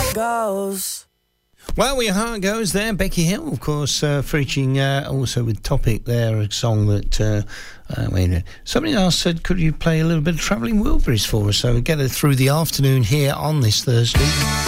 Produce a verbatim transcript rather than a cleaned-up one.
Goes. Well, Where Your Heart Goes there, Becky Hill, of course, uh, featuring uh, also with Topic there, a song that, uh, uh, wait a minute, somebody else said, could you play a little bit of Travelling Wilburys for us? So we get it through the afternoon here on this Thursday.